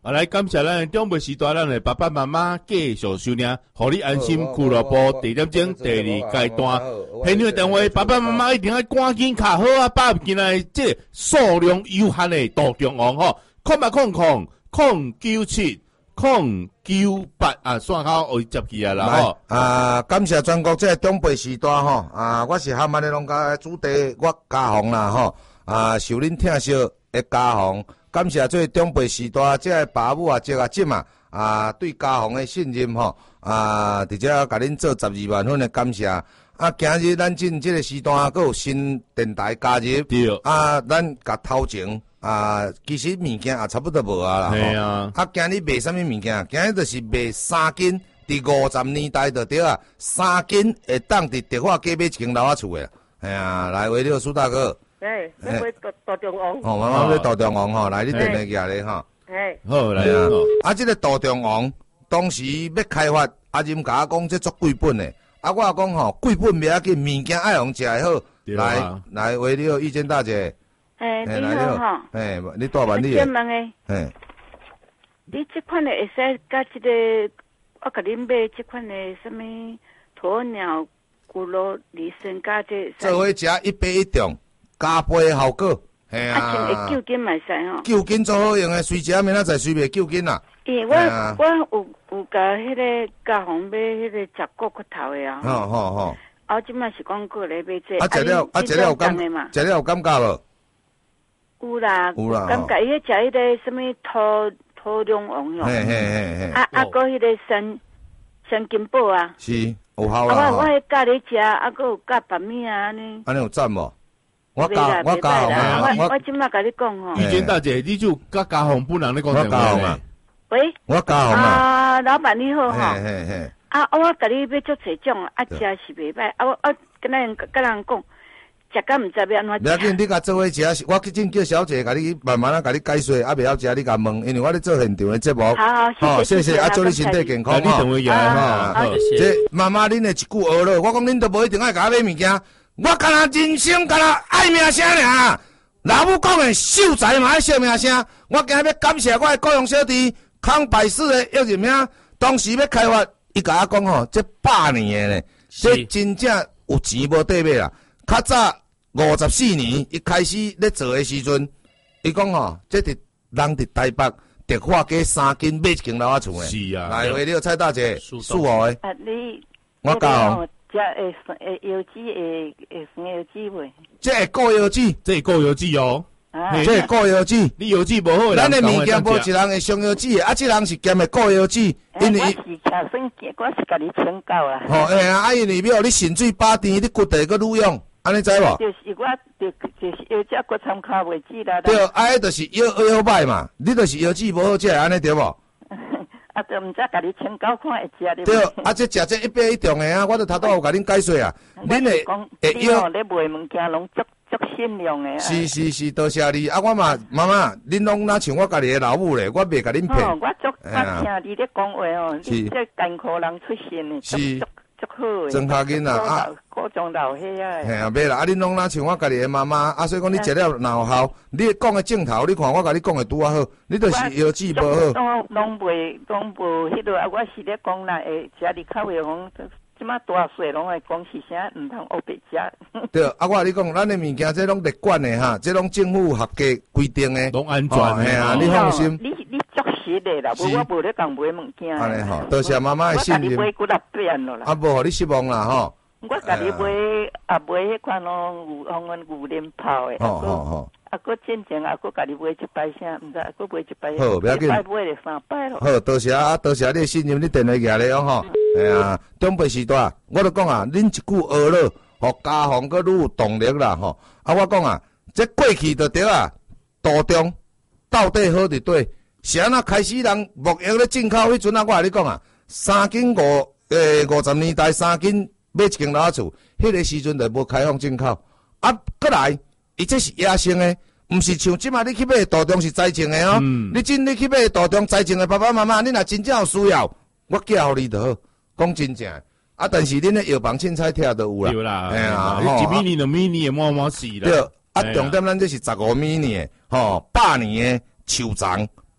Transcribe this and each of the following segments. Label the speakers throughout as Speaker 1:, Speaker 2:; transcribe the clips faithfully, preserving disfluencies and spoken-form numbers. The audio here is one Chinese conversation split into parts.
Speaker 1: 啊，来感谢咱的长辈时代，咱的爸爸妈妈继续收听，互你安心俱乐部第二点钟第二阶段。朋友电话，爸爸妈妈一定要赶紧卡好啊！把今来这数量有限的大中王吼，空八空空空九七空九八啊，算好我接起来啦吼。
Speaker 2: 啊，感谢全国这长辈时代吼啊，我是汉万的农家主地，我家宏啦吼啊，受恁疼惜的家宏。感谢做长辈时代，这个爸母啊、这个姐啊，啊对家宏的信任吼，啊，直接甲恁做十二万分的感谢。啊，今日咱进这个时段，还有新电台加入，
Speaker 1: 对，
Speaker 2: 啊，咱甲头前啊，其实物件也差不多无啊啦。
Speaker 1: 系啊，
Speaker 2: 啊，今日卖啥物物件？今日就是卖三斤，伫五十年代就对啊，三斤会当伫德化街买一间楼仔厝的。哎呀，来为了苏大哥。
Speaker 3: 诶，要买大大中王。
Speaker 2: 哦，妈妈买大中王吼，来你电话举咧吼。
Speaker 3: 诶，
Speaker 1: 好来啊！
Speaker 2: 啊，这个大中王当时要开发，阿任甲我讲这足贵本的，啊，我讲吼贵本袂要紧，物件爱用食会好。来来，为了意见大姐。
Speaker 3: 诶，你好哈。
Speaker 2: 诶，你大万你。
Speaker 3: 请问诶。
Speaker 2: 诶。
Speaker 3: 你这款的会使甲这个，我甲恁买这款的什么鸵鸟骨螺梨参加这。
Speaker 2: 做伙食一杯一中。加倍的效果，系啊！
Speaker 3: 啊，像会救筋嘛使吼。
Speaker 2: 救筋做好用的，随食明仔载随袂救筋啦。
Speaker 3: 咦，我我有有甲迄个家宏买迄个十个骨头的啊。
Speaker 2: 好好好。
Speaker 3: 啊，即摆是讲过来买这。
Speaker 2: 啊，食了啊，食了有感，食了有感觉无？
Speaker 3: 有啦，
Speaker 2: 有啦。
Speaker 3: 感觉伊食迄个什么土土中王哟。
Speaker 2: 嘿嘿嘿嘿。
Speaker 3: 啊啊，个迄个山山金宝啊。
Speaker 2: 是，有效啦。
Speaker 3: 啊，我我迄咖喱食，啊，个有加白米啊安尼。
Speaker 2: 安尼有赞无？我家我家宏啊，
Speaker 3: 我我即摆甲你讲吼。
Speaker 1: 意见大姐，你就甲家宏本人咧讲电话
Speaker 2: 啊。
Speaker 3: 喂。
Speaker 2: 我家宏啊。
Speaker 3: 啊，老板你好哈。
Speaker 2: 嘿嘿嘿。
Speaker 3: 啊，我甲你要做侪种，啊，食是袂歹，啊，我啊，跟人跟人讲，食甲毋知要安怎食。
Speaker 2: 袂要紧，你甲做伙食，我去真叫小姐甲你慢慢啊甲你解说，啊，袂晓食你甲问，因为我咧做现场的节目。
Speaker 3: 好好，谢谢。
Speaker 2: 啊，祝你身体健康
Speaker 1: 哈。你等下
Speaker 2: 哈。好，这妈妈恁的一句话咯，我讲恁都无一定爱甲我买物件。我干那人生干那爱命声尔，老母讲的秀才嘛爱惜命声。我今日要感谢我的高雄小弟康百世的叶任明，当时要开发，伊甲我讲吼，这百年的呢，这真正有钱无底买啦。较早五十四年一开始咧做的时阵，伊讲吼，这伫人伫台北德化街三间买一间楼仔厝的。
Speaker 1: 是啊，
Speaker 2: 来为了蔡大姐，恕我的。
Speaker 3: 啊，你
Speaker 2: 我教。
Speaker 3: 食会会腰子会会生腰子袂？
Speaker 2: 这会过腰子，
Speaker 1: 这会过腰子哦。
Speaker 2: 啊，这会过腰子，
Speaker 1: 你腰子无好，
Speaker 2: 咱的物件无一人会伤腰子，啊，这人是兼会过腰子，因
Speaker 3: 为我是徛算，我是甲你请教啦。
Speaker 2: 吼，哎啊，啊因为要你肾水把甜，你骨头个愈用，安尼知无？
Speaker 3: 就是我，就就是腰子骨参考袂止啦。
Speaker 2: 对，啊，迄就是腰腰歹嘛，你就是腰子无好食，安尼对无？
Speaker 3: 啊，都毋知甲你请教看会食哩。
Speaker 2: 对，啊，这食这一杯一中的啊，我都头拄有甲恁解说啊。恁会
Speaker 3: 讲，你哦咧卖物件拢足足限量的。
Speaker 2: 是是是，多谢你。啊，我嘛妈妈，恁拢若像我家己的老母咧，我袂甲恁骗。
Speaker 3: 哦，我足我听你咧讲话哦，你这艰苦人出身的，
Speaker 2: 是
Speaker 3: 足足好的。
Speaker 2: 真卡紧啊！啊，
Speaker 3: 各种老岁啊。
Speaker 2: 嘿啊，袂啦，啊，恁拢若像我家己的妈妈，啊，所以讲你食了哪有效？你讲的正头，你看我甲你讲的拄啊好，你就是腰子无好。
Speaker 3: 拢拢袂拢无迄落啊！我是咧讲啦，会食入口的讲，即马大岁拢会讲是啥，毋通黑白食。
Speaker 2: 对，啊，我甲你讲，咱的物件这拢列管的哈，这拢政府合格规定的，
Speaker 1: 拢安全的。
Speaker 2: 嘿啊，你放心。
Speaker 3: 你你足实的啦，无我无咧讲买物件。
Speaker 2: 安尼吼，多谢妈妈的信任。
Speaker 3: 我甲你买几六遍咯啦。
Speaker 2: 啊，无互你失望啦吼。
Speaker 3: 我甲你买啊买迄款咯，有红阮牛年泡的。
Speaker 2: 好好好。
Speaker 3: 啊，搁进前啊，搁甲你买一摆啥，毋知啊，搁买一摆。
Speaker 2: 好，不要紧。
Speaker 3: 一摆买了三摆咯。
Speaker 2: 好，多谢啊，多谢你的信任，你电话举咧哦吼。哎呀，长辈时代，我都讲啊，恁一句话咯，互家宏搁愈有动力啦吼。啊，我讲啊，这过去就对啊，道中到底好伫对，是安那开始人牧羊咧进口迄阵啊，我甲你讲啊，三斤五诶五十年代三斤买一间楼仔厝，迄个时阵就无开放进口。啊，过来，伊这是野生诶。毋是像即马你去买大众是栽种的哦，嗯、你真你去买大众栽种的爸爸妈妈，你若真正有需要，我寄互你就好。讲真正，啊，但是恁的药房凊彩贴都有啦。
Speaker 1: 有啦，
Speaker 2: 哎呀，
Speaker 1: 一米年、两米年的满满是啦。
Speaker 2: 对，啊，重点咱这是十五米年的，吼，百年的树丛，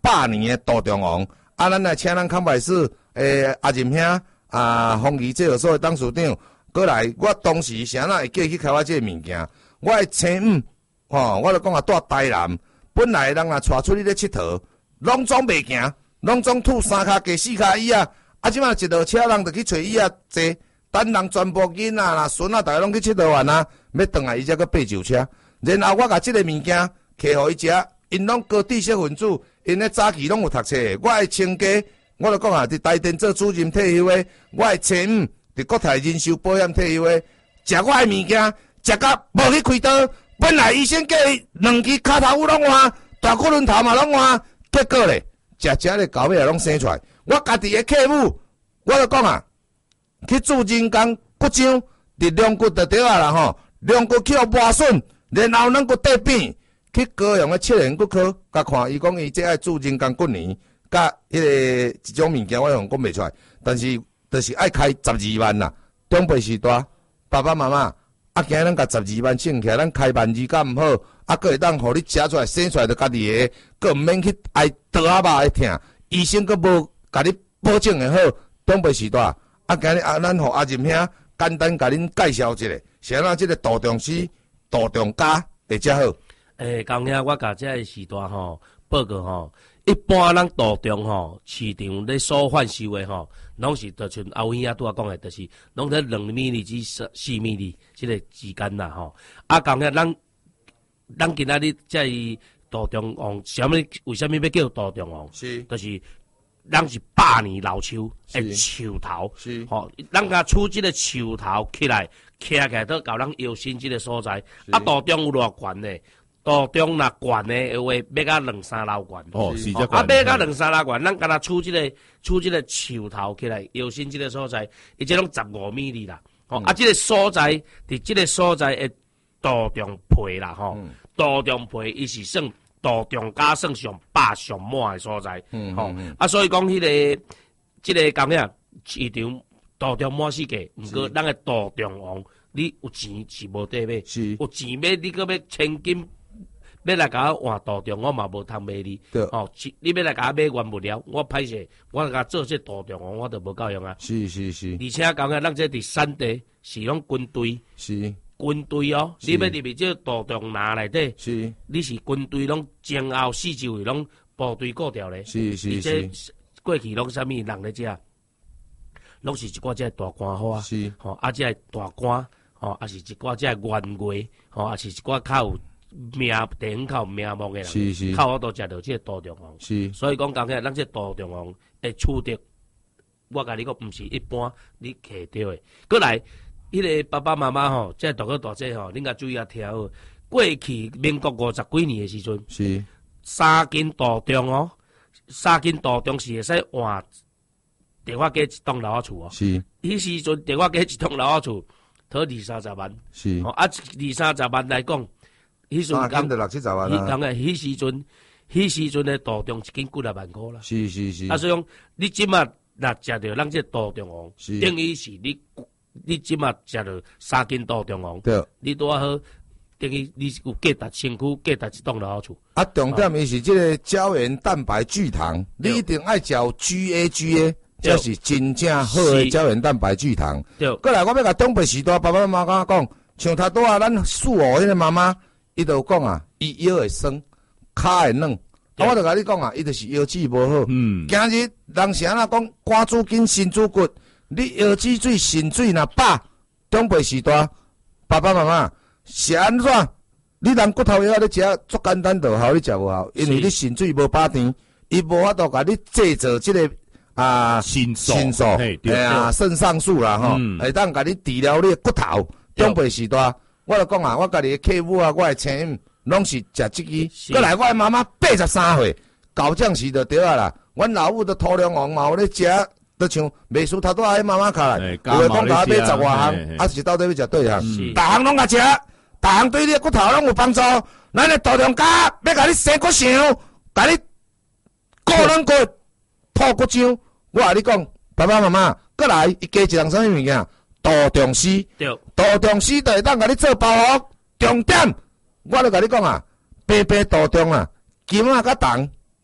Speaker 2: 百年的大中王。啊，咱来请咱康百氏诶阿任兄啊，丰益制药所的董事长过来。我当时谁哪会叫去开发这个物件？我的亲母，吼、哦，我就讲啊，住台南，本来人啊带出去咧佚佗，拢总袂行，拢总吐三骹加四骹椅啊。啊，即摆一落车人就去找椅啊坐，等人全部囡仔啦、孙啊，大家拢去佚佗完啊，要转来伊才去爬救车。然后我甲即个物件摕互伊食，因拢高知识分子，因咧早期拢有读册。我的亲家，我就讲啊，伫台电做主任退休的，我的亲母伫国泰人寿保险退休的，食我的物件，食甲无去开刀。本来医生叫伊两支骹头骨拢换，大骨轮头嘛拢换，结果咧，食食咧到尾也拢生出来。我家己的客户，我就讲啊，去做人工骨浆，伫龙骨就对啊啦吼，龙骨去互磨损，然后咱骨缀扁，去高雄的七年骨科，甲看伊讲伊这爱做人工骨泥，甲迄个一种物件我用讲袂出来，但是就是爱开十二万啦，长辈时代，爸爸妈妈。啊，今日咱甲十二万省起来，咱开万二甲毋好，啊，佫会当互你食出来、生出来就家己的，佫毋免去挨刀啊肉的疼，医生佫无甲你保证的好。长辈时代，啊，今日啊，咱互阿任兄简单甲恁介绍一下，谁让这个大众师、大众家会遮好？
Speaker 4: 诶，刚兄，我甲这个时代吼报告吼，一般咱大众吼市场咧所贩售的吼。拢是就像阿伟兄拄仔讲的，就是拢在两米厘至四四米厘即个之间啦吼。啊，讲咧咱咱今仔日这大中王，啥物为虾米要叫大中王？
Speaker 2: 是，
Speaker 4: 就是咱是百年老树，诶，树头，
Speaker 2: 是，
Speaker 4: 吼、哦，咱甲厝即个树头起来，徛起来都到咱腰身即个所在。啊，大中有偌悬呢？大中若悬的话，要到两三楼悬。
Speaker 1: 哦，是这
Speaker 4: 啊，要到两三楼悬，咱敢若厝即个厝即个树头起来，腰身即个所在，伊即拢十五米里啦。哦，嗯、啊，即、这个所在，伫即个所在的大中皮啦，吼、嗯，大中皮伊是算大中加算上百上满的所在。嗯，吼、嗯，啊，所以讲迄、那个即、这个讲呀，市场大中满世界，毋过咱的大中王，你有钱是无得买，
Speaker 2: 是，
Speaker 4: 有钱买你搁要千金。要来甲我换大中，我嘛无通买你。哦，你要来甲我买原物料，我歹势，我甲做这大中王，我都无够用啊。
Speaker 2: 是是是。
Speaker 4: 而且讲个，咱这伫山地是拢军队，
Speaker 2: 是
Speaker 4: 军队哦。你要入去这大中拿内底，
Speaker 2: 是，
Speaker 4: 你是军队拢前后四周围拢部队顾掉咧。
Speaker 2: 是是是。
Speaker 4: 而且过去拢啥物人咧遮，拢是一寡这大官好啊。
Speaker 2: 是。
Speaker 4: 吼、哦，啊这大官，吼、哦，啊是一寡这员外，吼、哦，啊是一寡较有。名地方较有名望的人，
Speaker 2: 是是，
Speaker 4: 靠我都食到这个大中王，
Speaker 2: 是，
Speaker 4: 所以讲讲起来，咱这大中王的处得，我甲你讲，毋是一般你摕到的。过来，迄、那个爸爸妈妈吼，这大哥大姐吼，恁甲注意下听好。过去民国五十几年的时阵，
Speaker 2: 是
Speaker 4: 三间大中哦，三间大中是会使换电话机一栋楼仔厝哦。
Speaker 2: 是，
Speaker 4: 迄时阵电话机一栋楼仔厝，讨二三十万。
Speaker 2: 是，
Speaker 4: 哦啊，二三十万来讲。迄时阵
Speaker 2: 六七十万
Speaker 4: 啊！当然，迄时阵，迄时阵的大中一斤几十万块啦。
Speaker 2: 是是是。啊，
Speaker 4: 所以讲，你即马若食着咱这大中王，等于是你，你即马食着三斤大中王，
Speaker 2: 对，
Speaker 4: 你拄啊好，等于你有价值身躯，价值一栋楼厝。
Speaker 2: 啊，重点伊是这个胶原蛋白聚糖，你一定爱食 G A G A， 这是真正好的胶原蛋白聚糖。
Speaker 4: 对。
Speaker 2: 过来，我要甲长辈时代爸爸妈妈讲，像头拄啊，咱四五迄个妈妈。伊就讲啊，伊腰会酸，骹会软，啊，我就甲你讲啊，伊就是腰子无好。嗯，今日人是安怎讲，肝主筋，肾主骨，你腰子水、肾水若饱，长辈时代，爸爸妈妈是安怎？你人骨头药咧食，足简单就好，你食无好，因为你肾水无饱甜，伊无法度甲你制造即、這个啊
Speaker 1: 肾素，
Speaker 2: 肾素，哎呀，肾上素啦吼，会当甲你治疗你骨头。长辈时代。我就讲啊，我家己的客户啊，我的亲母拢是食即支。过来，我的妈妈八十三岁，高将时就对啊啦。阮老母都土良王嘛有咧食，都像秘书头拄仔迄妈妈卡来，有诶讲甲买十外项，啊是到底要食对项？逐项拢甲食，逐项对你的骨头拢有帮助。咱的大良家要甲你生骨相，甲你固软骨、破骨浆。我甲你讲，爸爸妈妈，过来，伊加一项啥物物件？大中师，大中师就会当甲你做包袱，重点，我就甲你讲啊，白白大中啊，金啊甲铜，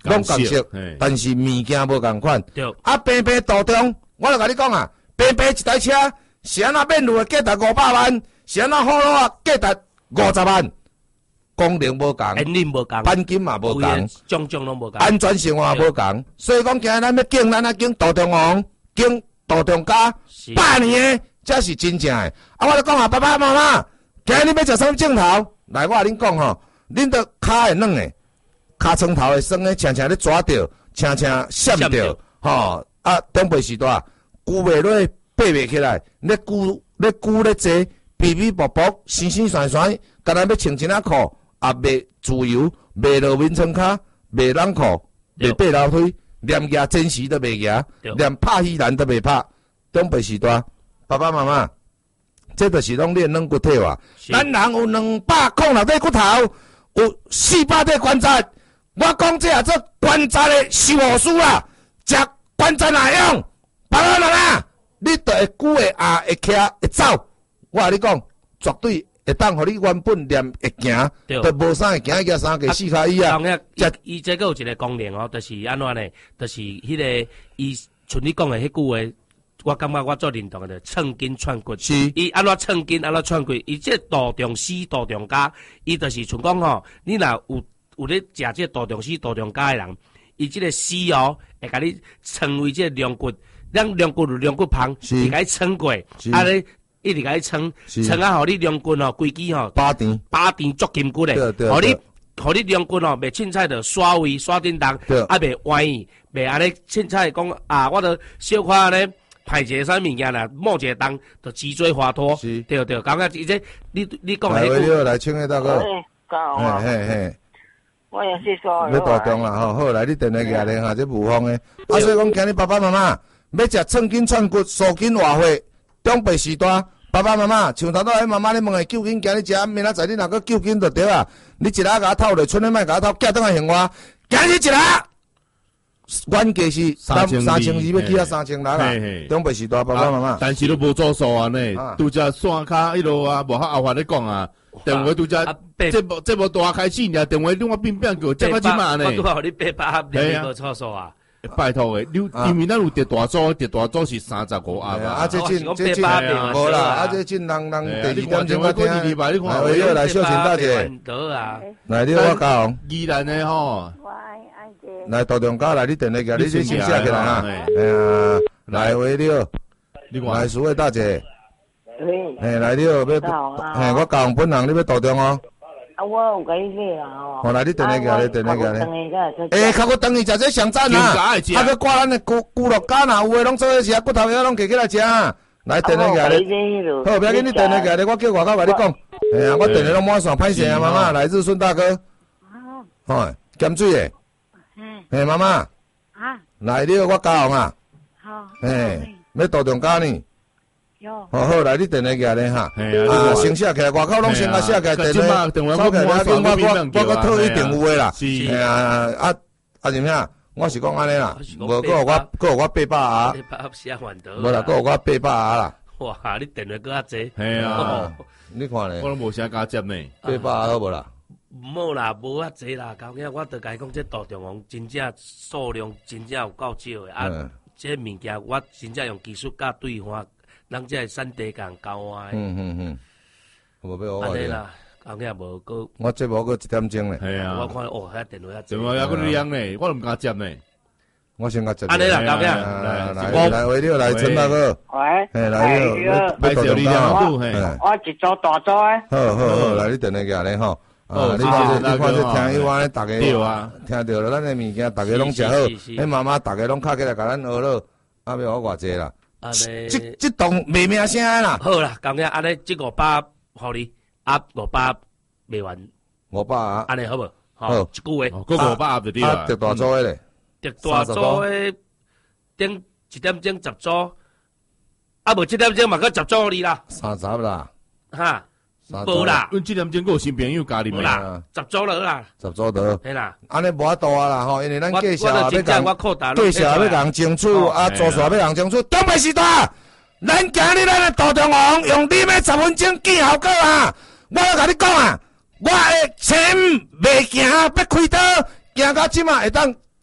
Speaker 2: 拢共色，但是物件无共款。啊，平平道中，我就甲你讲啊，平平一台车是安那免路的价值五百万，是安那好路啊价值五十万。功能无共，
Speaker 4: 年龄无共，
Speaker 2: 钣金嘛无共，
Speaker 4: 种种拢无共，
Speaker 2: 安全性也无共。所以讲，今日咱要敬咱啊敬道中王，敬道中家，百年的才是真正的。啊，我就讲啊，爸爸妈妈，今日你要食啥镜头？来，我甲恁讲吼，恁着骹会软的，骹床头会酸的，常常咧抓着，常常闪着，吼啊，长辈时代久袂落，爬袂起来，咧久咧久咧坐，皮皮薄薄，生生酸酸，干那要穿一领裤。也袂自由，袂落眠床骹，袂冷裤，袂爬楼梯，连牙真实都袂牙，连拍稀兰都袂拍。长辈时代，爸爸妈妈，这就是拢练软骨体哇。咱人有两百空六块骨头，有四百块关节。我讲这也做关节的修护师啊，食关节哪样？爸爸妈妈，你着会久会压会徛会走。我甲你讲，绝对。会当互你原本念会行，都无啥会行，一个三个四脚椅啊。
Speaker 4: 伊伊这个有一个功能哦，就是安怎呢？就是迄个伊像你讲的迄句话，我感觉我做认同的，寸筋串骨。
Speaker 2: 是。
Speaker 4: 伊安怎寸筋，安怎串骨？伊这道中师、道中家，伊就是像讲吼，你若有有咧食这道中师、道中家的人，伊这个师哦，会甲你称为这两骨，咱两骨有两骨旁，会甲你撑过，啊咧。一直甲伊撑，撑啊，互你两骨吼，规支吼，
Speaker 2: 把甜，
Speaker 4: 把甜足筋骨咧，互你，互你两骨吼，袂凊彩着刷位刷叮当，啊袂歪，袂安尼凊彩讲啊，我着小可安尼派一个啥物件啦，摸一个档，着脊椎滑脱，对对，感觉伊这你你讲
Speaker 2: 迄句，来请个大哥，
Speaker 3: 嘿嘿嘿，我也是说，
Speaker 2: 要大中啦吼，好来你电话举咧哈，这无妨诶，啊所以讲今日爸爸妈妈要食寸筋串骨、素筋活血。长辈时代，爸爸妈妈像头拄迄妈妈咧问诶，究竟今日食，明仔载你若个究竟就对啊！你一拉甲我透落，剩咧莫甲我透，寄倒来还我。今日一拉，原价是三三千二，要起啊三千六啦。长辈时代，爸爸妈妈，
Speaker 1: 但是都无做数啊呢，拄只线卡一路啊，无较后发咧讲啊，电话拄只，这无这无大开始尔，电话另外变变叫，这个即嘛呢？
Speaker 4: 我拄好你八百，你无错数啊。
Speaker 1: 拜托诶，你因为咱有跌大组，跌大组是三十五啊嘛。
Speaker 2: 啊，这进这进无啦，啊这进人人第二点钟我听。来，我又来秀琴大姐。来，你我讲。
Speaker 1: 宜兰诶吼。
Speaker 2: 来，道中家来，你电话个，你先先写起来啊。哎呀，来喂你好，来苏位大姐。哎，来你好，要，哎，我讲本人你要道中哦。
Speaker 3: 啊，我有甲你买啦吼。
Speaker 2: 好来，你电话个，你电话个咧。诶，较骨等伊食这上赞啦，啊个挂咱的骨骨肉干啊，有诶拢做伙食，骨头也拢摕起来食。来电话个咧，好，不要紧，你电话个咧，我叫外口甲你讲。哎呀，我电话拢满线，歹势啊，妈妈，来日顺大哥。好，咸水诶。嗯。诶，妈妈。啊。来，你我教啊。好。诶，要道中家呢。好好来，你电话个咧哈，啊，先写起来，外口拢先甲写起来，电话，收起来，我我我我套一定有诶啦，哎呀，啊啊是咩？我是讲安尼啦，无个我个我八百啊，无啦，个我八百啊啦。
Speaker 4: 哇，你电话个较济，
Speaker 1: 系啊，
Speaker 2: 你看咧，
Speaker 1: 我都无啥加接呢，
Speaker 2: 八百好无啦？
Speaker 4: 冇啦，无遐济啦，究竟我着甲伊讲，这道中王真正数量真正有够少诶，啊，这物件我真正用技术甲兑换。人这产地共交换，
Speaker 2: 嗯嗯嗯，无要我
Speaker 4: 安尼啦，后日无个，
Speaker 2: 我这无个一点钟咧，
Speaker 1: 系啊，
Speaker 4: 我看哦，遐电话遐，
Speaker 1: 电话遐个亮咧，我都唔敢接呢，
Speaker 2: 我先甲接，
Speaker 4: 安尼啦，后日
Speaker 2: 来来喂你好，来陈大哥，
Speaker 3: 喂，
Speaker 2: 嘿来你好，
Speaker 1: 拜谢你两度，嘿，
Speaker 3: 我一组大组诶，
Speaker 2: 好好好，来你电话个咧吼。啊！你看这，你看这，听伊话咧，大家听到了，咱的物件，大家拢食好，迄妈妈大家拢敲起来，甲咱学了，啊，要我偌济啦。
Speaker 4: 安尼，
Speaker 2: 这这栋卖名声啦。
Speaker 4: 好啦，今日安尼，这五百互你，啊五百卖完。
Speaker 2: 五百啊。
Speaker 4: 安尼好无？
Speaker 2: 好，
Speaker 4: 一句话。
Speaker 1: 个五百就对啦。
Speaker 2: 啊，特大组诶咧。
Speaker 4: 特大组诶，顶一点钟十组，啊无一点钟嘛个十组你啦。
Speaker 2: 三十啦。
Speaker 4: 哈。无啦，
Speaker 1: 阮这点钟有新朋友加入
Speaker 4: 啦，十组了啦，
Speaker 2: 十组得，
Speaker 4: 系啦，
Speaker 2: 安尼无法度啊啦吼，因为咱介绍要
Speaker 4: 讲，
Speaker 2: 介绍要讲清楚，啊，做煞要讲清楚，东北时代，咱今日咱的道中王用你们十分钟见效果啊！我要甲你讲啊，我的钱未行，要开刀，行到即马会当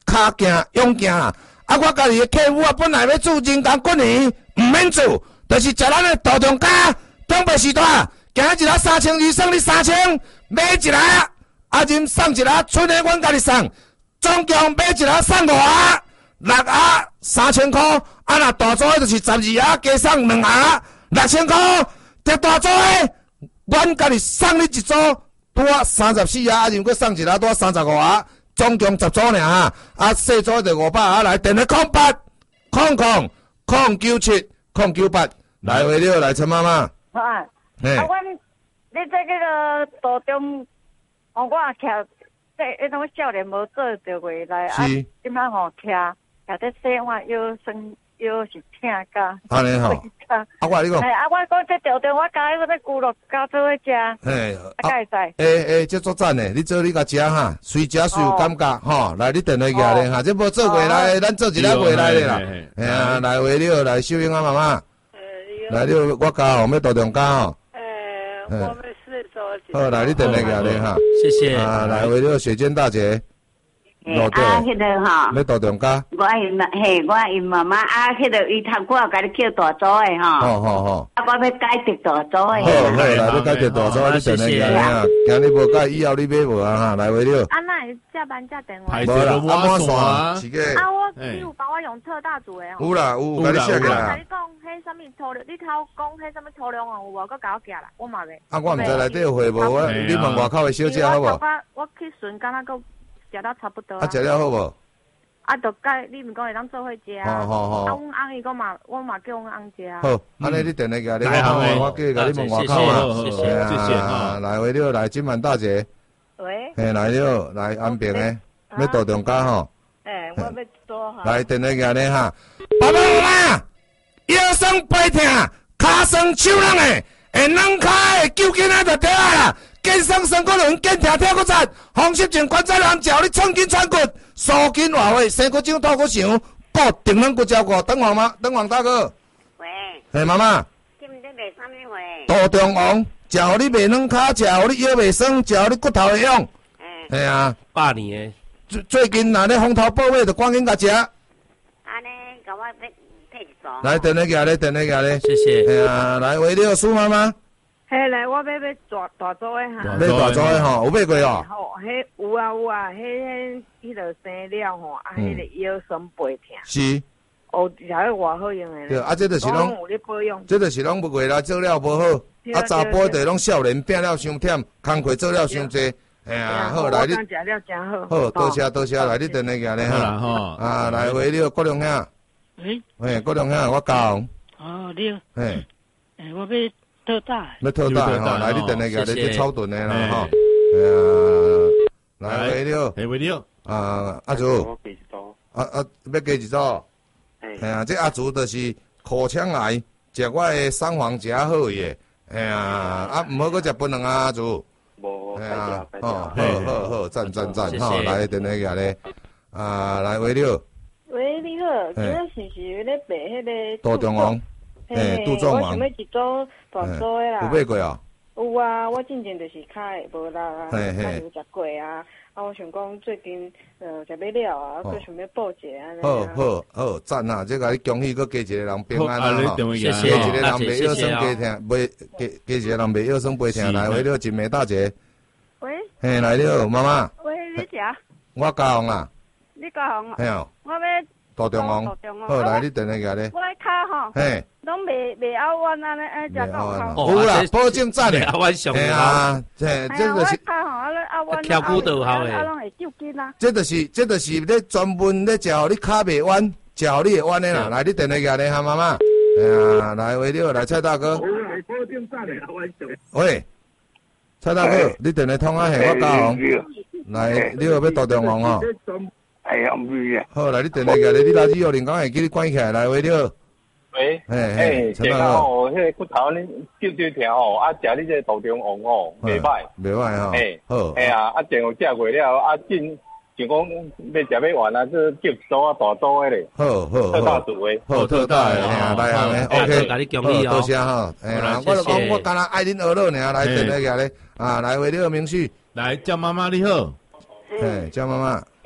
Speaker 2: 骹行勇行啦。啊，我家己的客户啊，本来要住人工骨年，毋免住，就是食咱的大中家，中北时代，行一日三千二，送你三千，买一个，啊，任送一个，剩的阮家己送，总共买一个送五盒，六盒三千块，啊，若大组的就是十二盒，加送两盒，六千块，得大组的，阮家己送你一组，拄啊三十四盒，啊，任佫送一个，拄啊三十五盒。总共十组尔哈，啊，细组就五百啊，来电话空八空空空九七空九八，来回了来陈妈妈。
Speaker 3: 啊，
Speaker 2: 嘿，
Speaker 3: 啊，阮你这个大中，哦，我徛这迄种少年无做着过来，啊，即摆吼徛徛伫洗碗腰酸腰是疼甲。
Speaker 2: 安尼吼。啊，我甲你讲。
Speaker 3: 哎，啊，我讲这条中我加迄个骨肉加做伙食。嘿，啊，该使。诶
Speaker 2: 诶，这足赞诶！你做你甲食哈，随食随有感觉吼。来，你电话举咧哈，这无做过来，咱做一个过来咧啦。哎呀，来回了来秀英啊妈妈。来了，我家吼要大中家吼。
Speaker 3: 诶，我们是做。
Speaker 2: 好，来你电话举咧哈。
Speaker 4: 谢谢。
Speaker 2: 啊，来回了雪娟大姐。
Speaker 5: 啊，迄个吼，
Speaker 2: 要大中家。
Speaker 5: 我因嘿，我因妈妈啊，迄个伊头我甲你叫大组诶吼。
Speaker 2: 好好好。
Speaker 5: 啊，我要改着大组诶。
Speaker 2: 好，好，来，你改着大组，你电话举咧啊。今日无改，以后你买无啊哈？来回了。
Speaker 6: 啊，那下班接电话。
Speaker 2: 无啦，啊满线，是个。
Speaker 6: 啊，我你有帮我用特大组诶吼。
Speaker 2: 有啦，有，甲你写起来。
Speaker 6: 我甲你讲，迄什么粗量，你头讲迄什么粗量哦，有无？佮甲我寄来，我嘛袂。
Speaker 2: 啊，我毋知内底有货无，我你问外口诶小姐好无？
Speaker 6: 我我去顺，敢若佮。食到差不多啊！
Speaker 2: 啊，食了好无？
Speaker 6: 啊，就甲你毋讲会当做伙食啊！
Speaker 2: 好好好。
Speaker 6: 啊，阮翁伊讲嘛，我嘛叫阮翁食啊。
Speaker 2: 好，安尼你电话甲你
Speaker 1: 好，
Speaker 2: 我叫甲你问外口啊。
Speaker 4: 谢谢
Speaker 1: 谢谢
Speaker 2: 啊，来回了来金满大姐。
Speaker 3: 喂。
Speaker 2: 嘿，来了来安平诶，要大中家吼。
Speaker 3: 诶，我要多哈。
Speaker 2: 来电话甲你哈。爸爸妈妈，腰酸背痛，骹酸手冷诶，会软骹诶，揪筋仔就对啊。健身身骨轮，健跳跳骨折，风湿症关节炎，只要你创筋创骨，舒筋活血，生骨长吐骨长，固定咱骨照顾。等黄妈，等黄大哥。
Speaker 5: 喂。
Speaker 2: 嘿，妈妈。
Speaker 5: 今日卖啥物货？
Speaker 2: 大中王，食互你袂软骹，食互你腰袂酸，食互你骨头会痒。
Speaker 5: 嗯。
Speaker 2: 嘿啊。
Speaker 4: 百年诶。
Speaker 2: 最最近若咧风头报尾，就赶紧甲食。
Speaker 5: 安尼，甲我买退一组。
Speaker 2: 来，电话举咧，电话举咧。
Speaker 4: 谢谢。
Speaker 2: 嘿啊，来为了苏妈妈。
Speaker 3: 嘿，来，我要要大大组诶哈。
Speaker 2: 买大组诶吼，有买过哦。
Speaker 3: 吼，迄有啊有啊，迄迄迄个生了吼，啊，迄个腰酸背痛。
Speaker 2: 是。
Speaker 3: 哦，食迄偌好用诶。
Speaker 2: 对，啊，这就是拢。
Speaker 3: 有咧保养。
Speaker 2: 这就是拢不过来做了无好，啊，查甫的拢少年变了伤忝，工课做了伤济。哎呀，好来你。
Speaker 3: 食了真好。
Speaker 2: 好，多谢多谢，来你电话举咧哈。啊，来回了郭良兄。
Speaker 7: 喂。
Speaker 2: 嘿，郭良兄，我教。
Speaker 7: 哦，你。
Speaker 2: 嘿。
Speaker 7: 诶，我要。特大，
Speaker 2: 要特大吼，来你电话举咧，你超顿的啦吼，哎呀，来回了，
Speaker 1: 回了，
Speaker 2: 啊阿祖，啊啊要加一组，哎呀，这阿祖就是口腔癌，食我的三黄食好伊的，哎呀，啊唔好搁食槟榔啊阿祖，
Speaker 8: 无，
Speaker 2: 哎呀，哦，好好好，赞赞赞，吼，来电话举咧，啊来回了，
Speaker 3: 喂你好，今仔是是咧卖迄个
Speaker 2: 大中王。
Speaker 3: 嘿，
Speaker 2: 杜仲王，
Speaker 3: 我想要一组大组的啦。
Speaker 2: 有买过啊？
Speaker 3: 有啊，我之前就是开无啦，
Speaker 2: 嘿
Speaker 3: 开有食过啊。啊，我想讲最近呃食要了啊，佮想要报一下安尼。
Speaker 2: 好好好，赞啊！这个你恭喜，佮加一个人平安啊！
Speaker 4: 谢谢，
Speaker 2: 加一个人袂腰酸背痛，袂加加一个人袂腰酸背痛，来为了真美大姐。
Speaker 3: 喂。
Speaker 2: 嘿，来了，妈妈。
Speaker 3: 喂，你食？
Speaker 2: 我嘉宏啊。
Speaker 3: 你嘉宏？
Speaker 2: 嘿哦。
Speaker 3: 我要。
Speaker 2: 大中王。好，来你电话举咧。
Speaker 3: 我来卡吼。
Speaker 2: 嘿。
Speaker 3: 拢袂袂拗弯安尼安尼食到
Speaker 2: 好。有啦，保证赞诶。
Speaker 4: 拗弯上
Speaker 2: 好。啊，嘿，这就是。
Speaker 4: 跳骨头好诶。
Speaker 3: 啊，拢会揪筋啊。
Speaker 2: 这就是这就是咧专门咧食互你骹袂弯，食互你会弯诶啦。来，你电话举咧哈，妈妈。哎呀，来为了来蔡大哥。喂，蔡大哥，你电话通啊？系我嘉宏。来，你有要大中王吼？
Speaker 8: 哎呀，唔对啊。
Speaker 2: 好，来你电话举咧，你垃圾有人讲会记你关起来，来为了。
Speaker 8: 喂，
Speaker 2: 嘿嘿，
Speaker 8: 陈大哥，哦，迄个骨头呢，揪揪疼吼，啊，食你这大中王吼，袂歹，
Speaker 2: 袂歹吼，
Speaker 8: 嘿，
Speaker 2: 好，
Speaker 8: 嘿啊，啊，前有食过了，啊，进就讲要食要完啊，这叫组啊大组的咧，
Speaker 2: 好好
Speaker 8: 特大组的，
Speaker 2: 好特大的，哎呀，来啊，OK，
Speaker 4: 甲你恭喜哦，
Speaker 2: 多谢哈，哎呀，我就讲我干那爱恁二老尔，来电话举咧，啊，来为了明旭，
Speaker 1: 来叫妈妈你好，
Speaker 2: 哎，叫妈妈，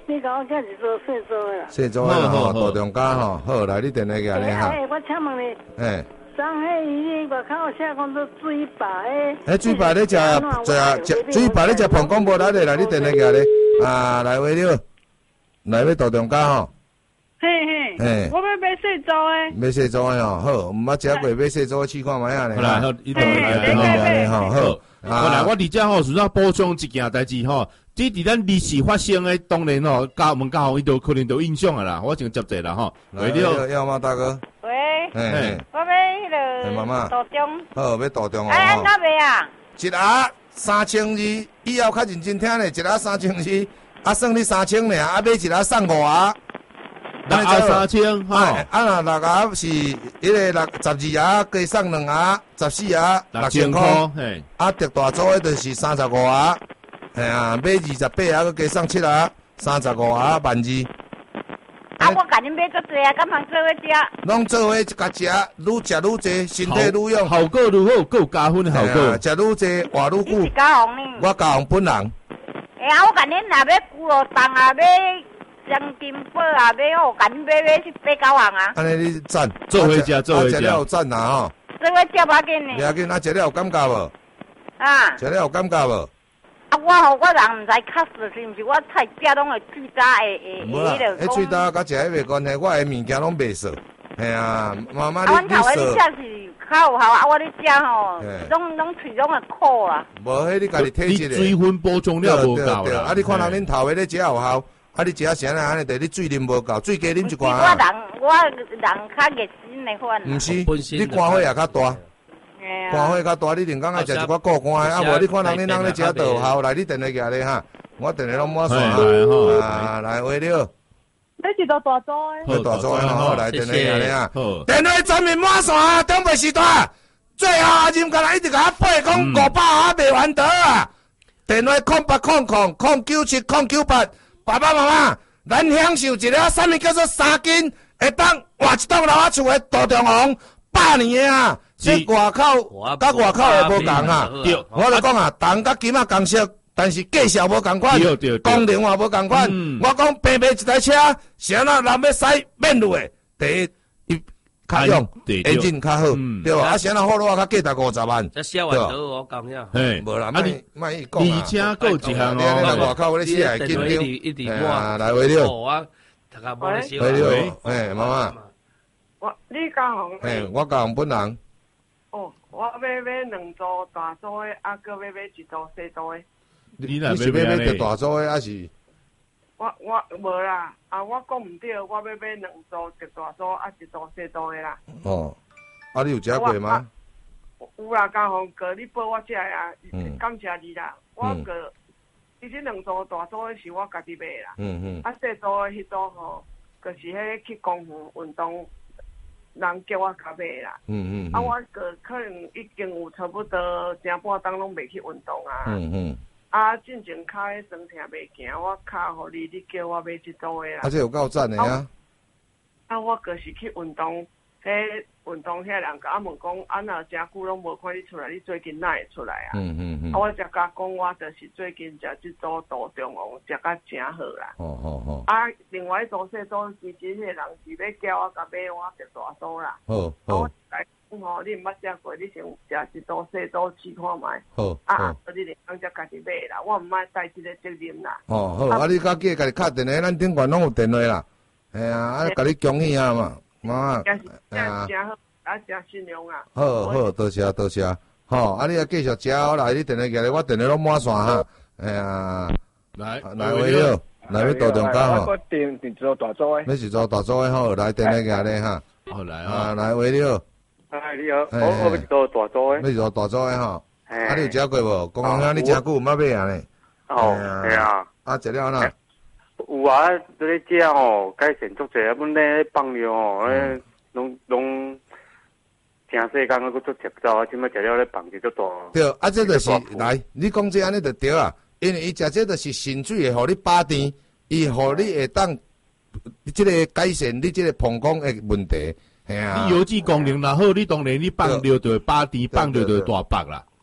Speaker 7: 你甲我介是做细做的啦。
Speaker 2: 细做的吼，大中家吼，好来，你电话个呢哈。
Speaker 7: 哎，我请问你。
Speaker 2: 哎。
Speaker 7: 上迄伊外口写讲做水白诶。
Speaker 2: 迄水白你食食食水白你食膀胱无力的来，你电话个呢？啊，来话了，来要大中家吼。
Speaker 7: 嘿嘿。嘿。我要买细做诶。
Speaker 2: 买细做诶吼，好，毋捌食过买细做试看卖啊呢。
Speaker 1: 好啦，好，伊头来电话个吼，好。好啦，我伫遮吼，顺便补充一件代志吼。即伫咱历史发生诶，当然吼，教我们教行伊都可能都影响啊啦。我先接者啦吼。
Speaker 2: 来了，要吗，大哥？
Speaker 3: 喂。
Speaker 2: 嘿。
Speaker 3: 我要迄个。
Speaker 2: 妈妈。
Speaker 3: 大中。
Speaker 2: 好，要大中哦。
Speaker 3: 哎，安怎卖啊？
Speaker 2: 一盒三千二，以后较认真听咧，一盒三千二，啊，算你三千尔，啊，买一盒送五盒。
Speaker 1: 六盒三千，吼。
Speaker 2: 啊，若六盒是迄个六十二盒，加送两盒，十四盒六千块。嘿。啊，特大组诶，就是三十五盒。哎呀，买二十八盒，佮加送七盒，三十五盒万二。
Speaker 3: 啊，我甲恁买足济啊，敢通做伙食？
Speaker 2: 拢做伙一甲食，愈食愈济，身体愈用，
Speaker 1: 效果愈好，够加分的效果。
Speaker 2: 食愈济，活愈久。
Speaker 3: 你是嘉宏呢？
Speaker 2: 我嘉宏本人。
Speaker 3: 哎呀，我甲恁若要骨肉冻啊，要香金宝啊，要我甲恁买买去八九行啊。
Speaker 2: 安尼你赞，
Speaker 1: 做伙食，做伙食。
Speaker 2: 食了有赞啦吼。
Speaker 3: 做伙食无紧呢。
Speaker 2: 不要紧，啊，食了有感觉无？
Speaker 3: 啊。
Speaker 2: 食了有感觉无？
Speaker 3: 啊，我吼，我人毋知确实是毋是我菜食拢会嘴渣会会
Speaker 2: 无啦，迄嘴渣甲食迄袂关系，我诶物件拢袂熟。嘿啊，妈妈你你熟。啊，
Speaker 3: 阮头诶你食是较有效，啊，我咧食吼，拢拢喙拢会苦啦。
Speaker 2: 无，迄你家己体质诶。
Speaker 1: 水分补充了无够
Speaker 2: 啦。啊，你看人恁头诶咧食有效，啊，你食啥安尼？得你水啉无够，水加啉一罐
Speaker 3: 啊。我人我人较热心诶款。
Speaker 2: 毋是，你肝火也较大。肝火较大，你连讲爱食一寡固肝的，啊无你看人恁人咧食都有效，来你电话举咧哈，我电话拢满线啊，来话了。
Speaker 6: 你是做大组
Speaker 2: 的？大组的吼，来电话举咧哈，电话全面满线啊，中北时段，最后阿任甲来一直甲我背讲五百还袂完得啊，电话空八空空空九七空九八，爸爸妈妈，咱享受一个啥物叫做三斤，会当换一栋楼仔厝的大中红，百年的啊。这外口甲外口也无共啊，我就讲啊，铜甲金啊共色，但是价钱无共款，功能也无共款。我讲平平一台车，是安怎人要驶免路的，第一伊较用，引擎较好，对吧？啊，是安怎好路啊，较价值五十万，
Speaker 4: 对吧？我讲呀，
Speaker 2: 嘿，无啦，莫莫伊讲
Speaker 1: 啊。而且够一项哦，
Speaker 2: 来外口咧写来紧张，啊，来回了，回了，哎，妈妈，
Speaker 9: 我你讲，
Speaker 2: 哎，我讲本人。
Speaker 9: 哦，我要买两组大组的，啊，搁要买一组小组的。
Speaker 2: 你你是要买着大组的，还是？
Speaker 9: 我我无啦，啊，我讲唔对，我要买两组，一大组，啊，一组小组的啦。
Speaker 2: 哦，啊，你有食过吗？
Speaker 9: 有啦，嘉宏哥，你帮我食啊，感谢你啦。我个，其实两组大组的是我家己买啦。嗯嗯。啊，小组的迄组吼，就是迄去公园运动。人叫我甲买啦，嗯嗯，啊，我个可能已经有差不多成半当拢袂去运动啊，嗯嗯，啊，进前骹迄酸痛袂行，我骹互你，你叫我买一组的啦，
Speaker 2: 啊，这有够赞的啊，
Speaker 9: 啊，我个是去运动，迄运动遐人甲我问讲，啊，若诚久拢无看你出来，你最近哪会出来啊？嗯嗯嗯，啊，我才甲讲，我就是最近食即组大中王，食甲诚好啦。哦哦哦。啊，另外一组小组，其实迄个人是要叫我甲买我食大组啦。好好。我来讲吼，你毋捌食过，你先食一组小组试看卖。好。啊啊，你连讲才家己买啦，我毋爱带即个责任啦。哦好，啊你家己家己敲电话，咱顶管拢有电话啦。哎呀，啊，甲你恭喜啊嘛。妈， 哎呀，真好，啊，真信用啊！
Speaker 2: 好好，多谢多谢，吼，啊，你啊继续食好来，你电话过来，我电话拢满线哈。哎呀，来来位了，来要大中家吼。
Speaker 8: 我订订做大组诶。
Speaker 2: 你是做大组诶吼，来电话过来哈。
Speaker 1: 好来
Speaker 2: 啊，来位了。
Speaker 8: 哎，你好，我我要做大组诶。
Speaker 2: 你做大组诶吼。啊，你有食过无？公园遐你诚久毋捌买啊呢？
Speaker 8: 哦，系啊。
Speaker 2: 啊，食了哪？
Speaker 8: 有啊，在咧食吼，改善足济啊，阮咧放尿吼，咧拢拢诚细工个，佫足食走啊，即摆食了咧放就足大。
Speaker 2: 对，啊，这就是来，你讲这安尼就对啊，因为伊食这就是肾水会互你饱甜，伊互你会当，即个改善你即个膀胱的问题，系啊。
Speaker 1: 你油脂功能若好，你当然你放尿就会饱甜，放尿就会大腹啦。
Speaker 8: 系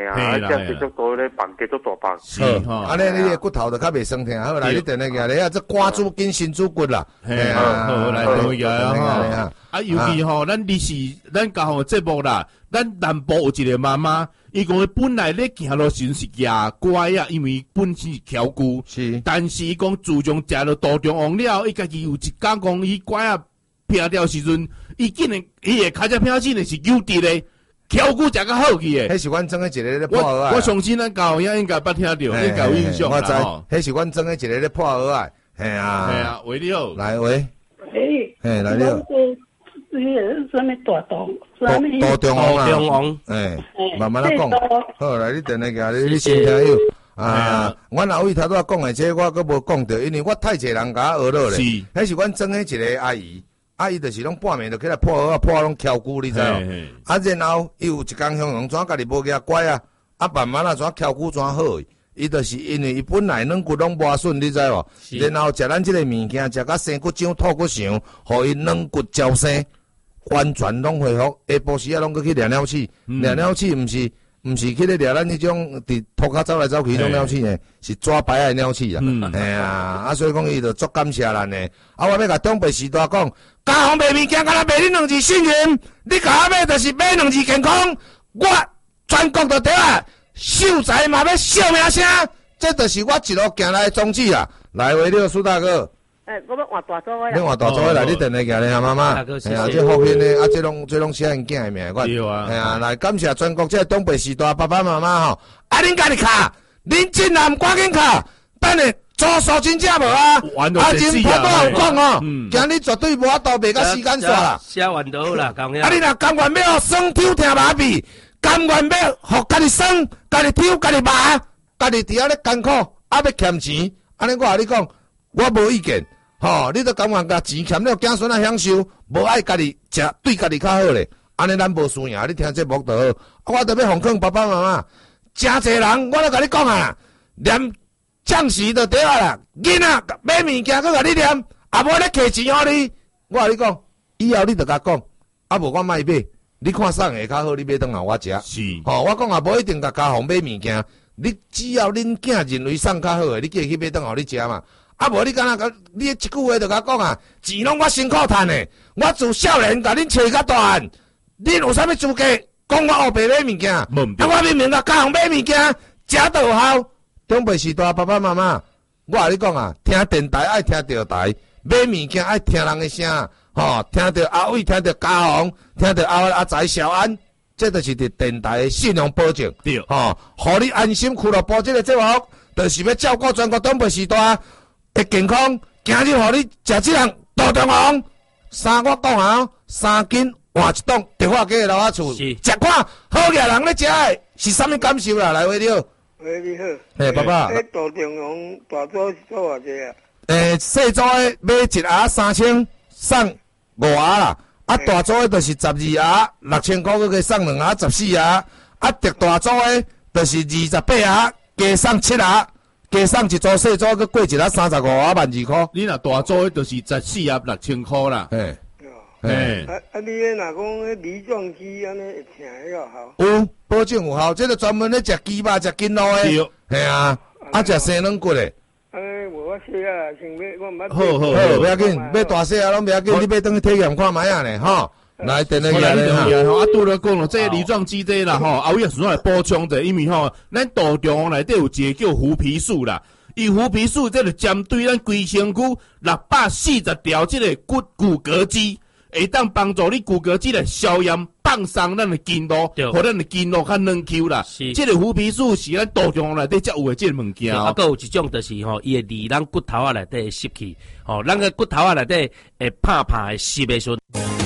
Speaker 8: 啊，这样继续多咧放，继续大放。
Speaker 2: 是吼，安尼你的骨头就较袂酸痛。好来，你定来个咧啊，这肝主筋心主骨啦。
Speaker 1: 嘿啊，好来好个啊啊，尤其吼，咱你是咱教项节目啦，咱南部有一个妈妈，伊讲伊本来咧行路时是牙乖啊，因为本身是翘骨，
Speaker 2: 是，
Speaker 1: 但是伊讲自从食了大肠王了，伊家己有一天讲伊乖啊平掉时阵，伊竟然伊的脚只平竟然是扭直的。翘骨食较好去诶，
Speaker 2: 迄是阮装诶一个咧破蚵仔。
Speaker 1: 我相信咱教友应该捌听到，应该有印象
Speaker 2: 啦。我知，
Speaker 1: 迄
Speaker 2: 是阮装诶一个咧破蚵仔。系啊，
Speaker 1: 系啊，喂你好，
Speaker 2: 来喂，
Speaker 7: 诶，
Speaker 2: 嘿来你好，
Speaker 7: 迄个什么大洞，什么
Speaker 2: 大中王啊，
Speaker 4: 中王，
Speaker 2: 诶，慢慢来讲。好，来你等下个，你你先听有啊。阮阿伟头拄仔讲诶，这我阁无讲到，因为我太侪人甲我学落咧。是，迄是阮装诶一个阿姨。啊，伊就是拢半暝就起来破蚵仔，破拢翘骨，你知无？啊，然后伊有一工向阳怎家己无牙乖啊，啊，慢慢啊怎翘骨怎好？伊就是因为伊本来软骨拢无顺，你知无？然后食咱即个物件，食甲生骨长、吐骨长，互伊软骨招生，完全拢恢复。下晡时啊，拢搁去掠鸟鼠，掠鸟鼠毋是。毋是去咧掠咱迄种伫土骹走来走去迄种鸟鼠呢，是抓白爱鸟鼠啦。哎呀，啊所以讲伊就足感谢咱呢。啊，我要甲长辈时代讲，家行卖物件，敢若卖你两字信任，你甲我买就是买两字健康。我全国都对啊，秀才嘛要笑名声，这就是我一路行来的宗旨啦。来，为了苏大哥。
Speaker 7: 诶，我要换大组诶啦。
Speaker 2: 你换大组诶来，你等下行咧，妈妈。哎呀，这福气呢，啊，这拢这拢写因囝诶命款。
Speaker 1: 对啊。
Speaker 2: 哎呀，来感谢全国这东北时代爸爸妈妈吼，啊，恁家己卡，恁真难赶紧卡，等下做数真正无啊。啊，真拍到有讲吼，今日绝对无法度卖甲时间煞啦。
Speaker 4: 写完就好啦，讲遐。
Speaker 2: 啊，你若甘愿要酸抽听麻痹，甘愿要互家己酸，家己抽，家己麻，家己伫遐咧艰苦，啊要欠钱，安尼我甲你讲，我无意见。吼，你都甘愿甲钱欠了子孙啊享受，无爱家己食，对家己较好咧。安尼咱无输赢，你听这目就好。啊，我特别奉劝爸爸妈妈，真侪人，我都甲你讲啊，念将士就对啊啦。囡仔买物件搁甲你念，啊无咧摕钱互你，我甲你讲，以后你就甲讲，啊无我卖买，你看送下较好，你买转来我食。
Speaker 1: 是，
Speaker 2: 吼，我讲啊，无一定甲家父买物件，你只要恁囝认为送较好诶，你记去买转互你食嘛。啊，无你敢若甲你一句话就甲讲啊，钱拢我辛苦赚诶，我自少年甲恁找甲大汉，恁有啥物资格讲我黑白买物件？啊，我明明甲家行买物件，食都有效。长辈时代爸爸妈妈，我甲你讲啊，听电台爱听着台，买物件爱听人诶声，吼，听着阿伟，听着家行，听着阿阿财小安，这就是伫电台诶信用保证。对，吼，互你安心俱乐部这个节目，就是要照顾全国长辈时代。会健康，今日互你食即样大肠王，三我讲啊，三斤换一顿，电话给老阿厝，食看好个人咧食诶，是啥物感受啦？来，喂你好，
Speaker 10: 喂你好，
Speaker 2: 诶爸爸，
Speaker 10: 诶大肠王大组是做偌济啊？
Speaker 2: 诶，细组诶买一盒三千，送五盒啦，啊大组诶就是十二盒，六千块，佮送两盒，十四盒，啊特大组诶就是二十八盒，加送七盒。加送一组细组，佮过一盒三十五啊万二块。
Speaker 1: 你若大组，就是十四盒六千块啦。
Speaker 2: 嘿，
Speaker 10: 嘿。啊啊！你咧若讲迄梨状鸡安尼会听迄个效？
Speaker 2: 有，保证有效。这个专门咧食鸡肉、食筋肉诶。对。嘿啊，啊食生软骨诶。
Speaker 10: 安尼无我细啊，想买我毋捌。
Speaker 2: 好好好，不要紧，买大细啊拢不要紧，你买等去体验看卖啊咧，吼。来，等下来咧
Speaker 1: 吼，啊，拄了讲咯，这个梨状鸡这啦吼，啊，我也顺来补充者，因为吼，咱大肠王内底有一个叫胡皮素啦，伊胡皮素这个针对咱规身躯六百四十条这个骨骨骼肌，会当帮助你骨骼肌来消炎、放松咱的筋络，互咱的筋络较软 Q 啦。是，这个胡皮素是咱大肠王内底才有的这个物件。啊，
Speaker 4: 还有一种就是吼，伊会离咱骨头啊内底吸气，吼，咱个骨头啊内底会拍拍的吸的时阵。